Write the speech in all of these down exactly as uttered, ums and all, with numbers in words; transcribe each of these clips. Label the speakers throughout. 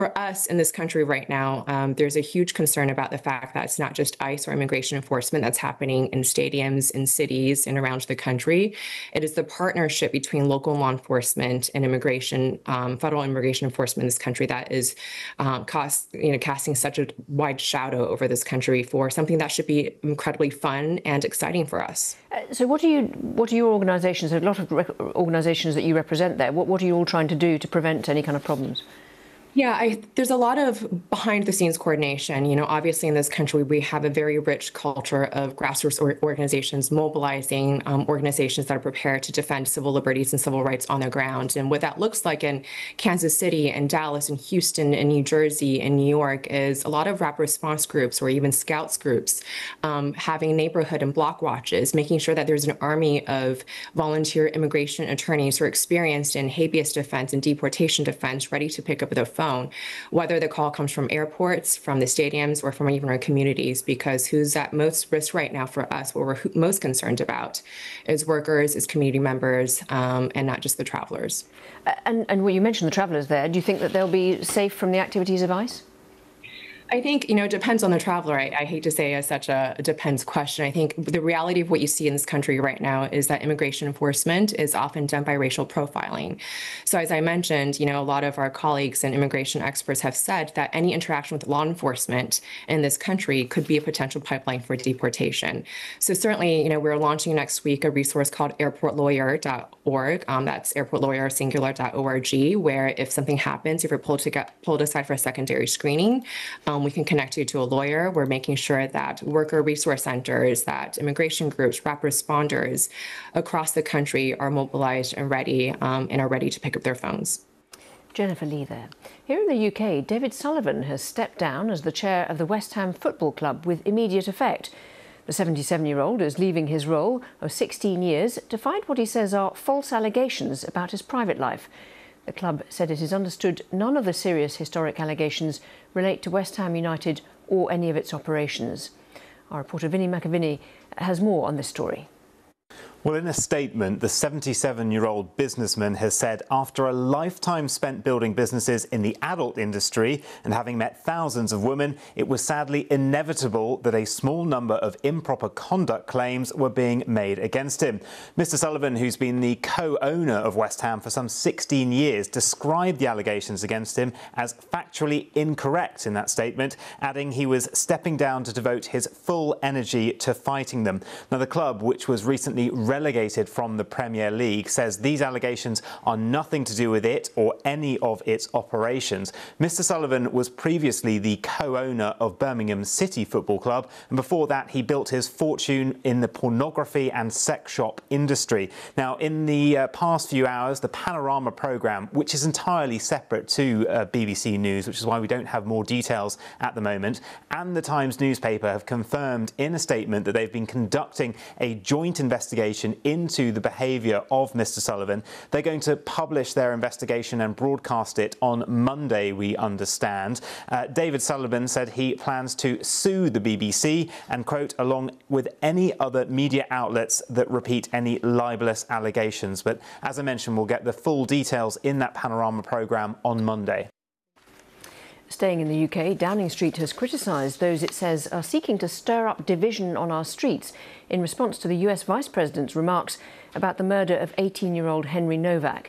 Speaker 1: For us in this country right now, um, there's a huge concern about the fact that it's not just ICE or immigration enforcement that's happening in stadiums, in cities, and around the country. It is the partnership between local law enforcement and immigration, um, federal immigration enforcement in this country that is um, cost, you know, casting such a wide shadow over this country for something that should be incredibly fun and exciting for us.
Speaker 2: Uh, so, what are you? What are your organisations? A lot of organisations that you represent there. What What are you all trying to do to prevent any kind of problems?
Speaker 1: Yeah, I, there's a lot of behind the scenes coordination. You know, obviously in this country, we have a very rich culture of grassroots organizations mobilizing um, organizations that are prepared to defend civil liberties and civil rights on the ground. And what that looks like in Kansas City and Dallas and Houston and New Jersey and New York is a lot of rapid response groups or even scouts groups um, having neighborhood and block watches, making sure that there's an army of volunteer immigration attorneys who are experienced in habeas defense and deportation defense, ready to pick up the phone. Phone, whether the call comes from airports, from the stadiums, or from even our communities, because who's at most risk right now for us, what we're most concerned about is workers, is community members, um, and not just the travelers.
Speaker 2: And, and well, you mentioned the travelers there. Do you think that they'll be safe from the activities of ICE?
Speaker 1: I think, you know, it depends on the traveler. I, I hate to say it's such a, a depends question. I think the reality of what you see in this country right now is that immigration enforcement is often done by racial profiling. So as I mentioned, you know, a lot of our colleagues and immigration experts have said that any interaction with law enforcement in this country could be a potential pipeline for deportation. So certainly, you know, we're launching next week a resource called airport lawyer dot org. Um, that's airport lawyer singular dot org, where if something happens, if you're pulled to get pulled aside for a secondary screening, um, we can connect you to a lawyer. We're making sure that worker resource centers, that immigration groups, rapid responders across the country are mobilized and ready um, and are ready to pick up their phones.
Speaker 2: Jennifer Lee there. Here in the U K, David Sullivan has stepped down as the chair of the West Ham Football Club with immediate effect. The seventy-seven-year-old is leaving his role of sixteen years to fight what he says are false allegations about his private life. The club said it is understood none of the serious historic allegations relate to West Ham United or any of its operations. Our reporter Vinnie McAviney has more on this story.
Speaker 3: Well, in a statement, the seventy-seven-year-old businessman has said after a lifetime spent building businesses in the adult industry and having met thousands of women, it was sadly inevitable that a small number of improper conduct claims were being made against him. Mister Sullivan, who's been the co-owner of West Ham for some sixteen years, described the allegations against him as factually incorrect in that statement, adding he was stepping down to devote his full energy to fighting them. Now, the club, which was recently relegated from the Premier League, says these allegations are nothing to do with it or any of its operations. Mister Sullivan was previously the co-owner of Birmingham City Football Club, and before that he built his fortune in the pornography and sex shop industry. Now, in the uh, past few hours, the Panorama programme, which is entirely separate to uh, B B C News, which is why we don't have more details at the moment, and the Times newspaper have confirmed in a statement that they've been conducting a joint investigation into the behaviour of Mister Sullivan. They're going to publish their investigation and broadcast it on Monday, we understand. Uh, David Sullivan said he plans to sue the B B C and, quote, along with any other media outlets that repeat any libellous allegations. But as I mentioned, we'll get the full details in that Panorama programme on Monday.
Speaker 2: Staying in the U K, Downing Street has criticised those it says are seeking to stir up division on our streets in response to the U S Vice President's remarks about the murder of eighteen-year-old Henry Novak.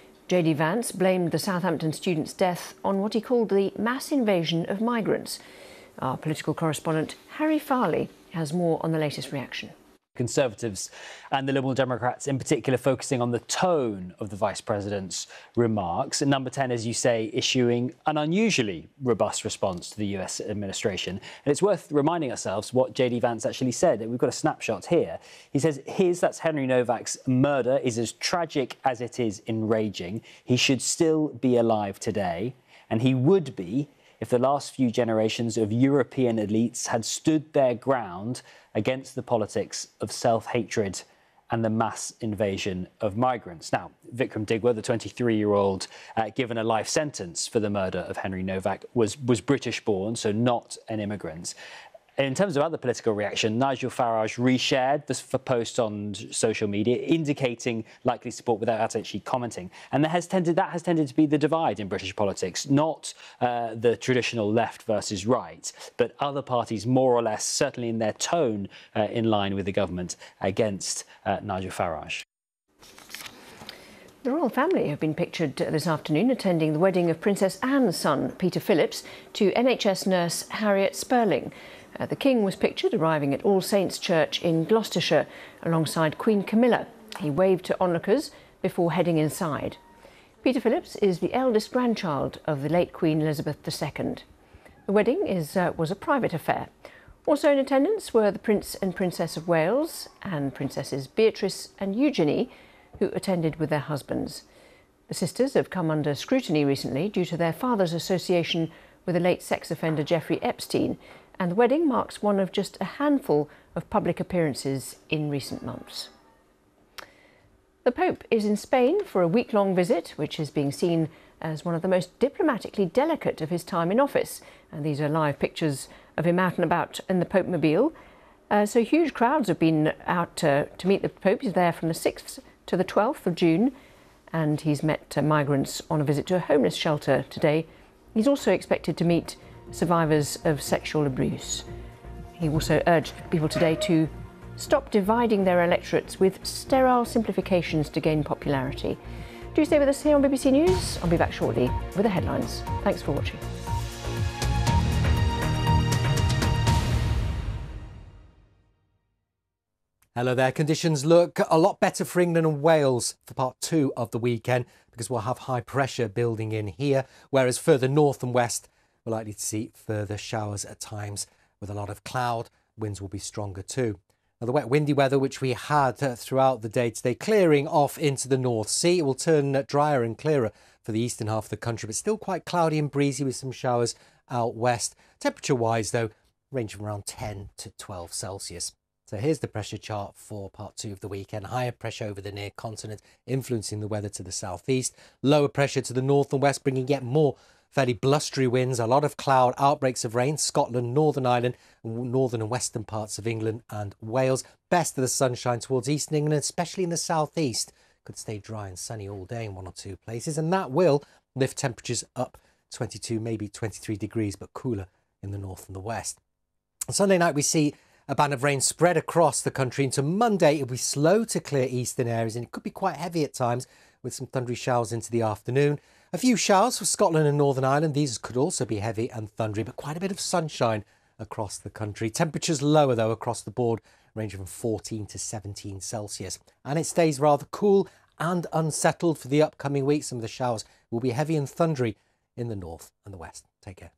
Speaker 2: J D Vance blamed the Southampton student's death on what he called the mass invasion of migrants. Our political correspondent Harry Farley has more on the latest reaction.
Speaker 4: Conservatives and the Liberal Democrats in particular focusing on the tone of the Vice President's remarks. And Number ten, as you say, issuing an unusually robust response to the U S administration. And it's worth reminding ourselves what J D Vance actually said. We've got a snapshot here. He says his, that's Henry Novak's murder, is as tragic as it is enraging. He should still be alive today, and he would be if the last few generations of European elites had stood their ground against the politics of self-hatred and the mass invasion of migrants. Now, Vikram Digwa, the twenty-three-year-old uh, given a life sentence for the murder of Henry Novak, was, was British-born, so not an immigrant. In terms of other political reaction, Nigel Farage reshared this post on social media, indicating likely support without actually commenting. And that has tended that has tended to be the divide in British politics, not uh, the traditional left versus right, but other parties more or less, certainly in their tone, uh, in line with the government against uh, Nigel Farage.
Speaker 2: The royal family have been pictured this afternoon attending the wedding of Princess Anne's son, Peter Phillips, to N H S nurse Harriet Spurling. Uh, the King was pictured arriving at All Saints Church in Gloucestershire alongside Queen Camilla. He waved to onlookers before heading inside. Peter Phillips is the eldest grandchild of the late Queen Elizabeth the Second. The wedding is, uh, was a private affair. Also in attendance were the Prince and Princess of Wales and Princesses Beatrice and Eugenie, who attended with their husbands. The sisters have come under scrutiny recently due to their father's association with the late sex offender Jeffrey Epstein, and the wedding marks one of just a handful of public appearances in recent months. The Pope is in Spain for a week-long visit, which is being seen as one of the most diplomatically delicate of his time in office. And these are live pictures of him out and about in the Pope-mobile. Uh, so huge crowds have been out uh, to meet the Pope. He's there from the sixth to the twelfth of June, and he's met uh, migrants on a visit to a homeless shelter today. He's also expected to meet survivors of sexual abuse. He also urged people today to stop dividing their electorates with sterile simplifications to gain popularity. Do stay with us here on B B C News. I'll be back shortly with the headlines. Thanks for watching.
Speaker 5: Hello there. Conditions look a lot better for England and Wales for part two of the weekend because we'll have high pressure building in here, whereas further north and west we're likely to see further showers at times with a lot of cloud. Winds will be stronger too. Now, the wet windy weather which we had uh, throughout the day today clearing off into the North Sea. It will turn uh, drier and clearer for the eastern half of the country, but still quite cloudy and breezy with some showers out west. Temperature wise though, range from around ten to twelve Celsius. So here's the pressure chart for part two of the weekend. Higher pressure over the near continent, influencing the weather to the southeast. Lower pressure to the north and west, bringing yet more fairly blustery winds. A lot of cloud, outbreaks of rain. Scotland, Northern Ireland, northern and western parts of England and Wales. Best of the sunshine towards eastern England, especially in the southeast. Could stay dry and sunny all day in one or two places. And that will lift temperatures up twenty-two, maybe twenty-three degrees, but cooler in the north and the west. On Sunday night, we see a band of rain spread across the country into Monday. It'll be slow to clear eastern areas and it could be quite heavy at times with some thundery showers into the afternoon. A few showers for Scotland and Northern Ireland. These could also be heavy and thundery, but quite a bit of sunshine across the country. Temperatures lower though across the board, ranging from fourteen to seventeen Celsius. And it stays rather cool and unsettled for the upcoming week. Some of the showers will be heavy and thundery in the north and the west. Take care.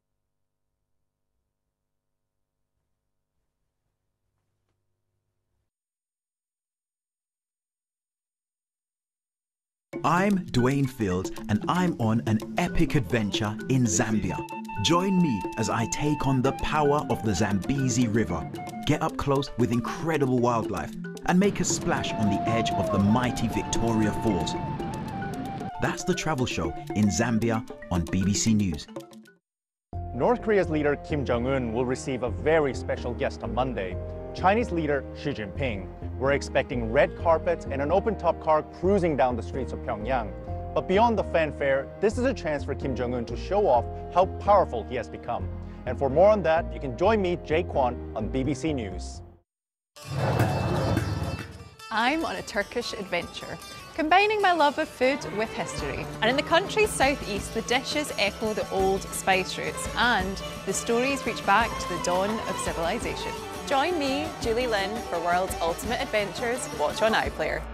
Speaker 6: I'm Dwayne Fields and I'm on an epic adventure in Zambia. Join me as I take on the power of the Zambezi River, get up close with incredible wildlife and make a splash on the edge of the mighty Victoria Falls. That's the travel show in Zambia on B B C News.
Speaker 7: North Korea's leader Kim Jong-un will receive a very special guest on Monday, Chinese leader Xi Jinping. We're expecting red carpets and an open-top car cruising down the streets of Pyongyang. But beyond the fanfare, this is a chance for Kim Jong-un to show off how powerful he has become. And for more on that, you can join me, Jay Kwon, on B B C News.
Speaker 8: I'm on a Turkish adventure, combining my love of food with history. And in the country's southeast, the dishes echo the old spice routes and the stories reach back to the dawn of civilization. Join me, Julie Lynn, for World's Ultimate Adventures. Watch on iPlayer.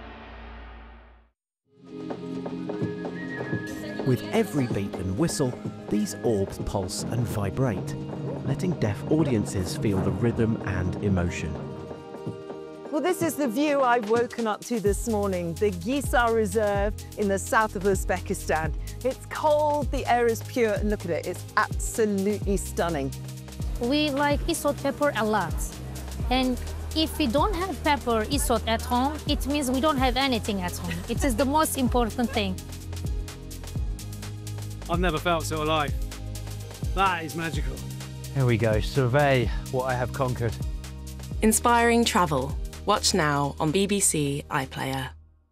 Speaker 9: With every beat and whistle, these orbs pulse and vibrate, letting deaf audiences feel the rhythm and emotion.
Speaker 10: Well, this is the view I've woken up to this morning, the Gisar Reserve in the south of Uzbekistan. It's cold, the air is pure, and look at it, it's absolutely stunning.
Speaker 11: We like isot pepper a lot. And if we don't have pepper isot at home, it means we don't have anything at home. It is the most important thing.
Speaker 12: I've never felt so alive. That is magical. Here we go. Survey what I have conquered.
Speaker 13: Inspiring travel. Watch now on B B C iPlayer.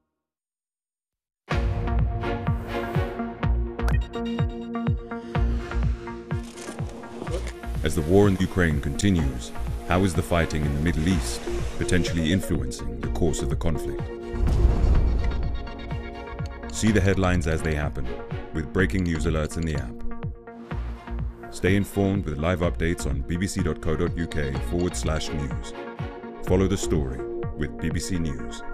Speaker 14: As the war in Ukraine continues, how is the fighting in the Middle East potentially influencing the course of the conflict? See the headlines as they happen, with breaking news alerts in the app. Stay informed with live updates on bbc.co.uk forward slash news. Follow the story with B B C News.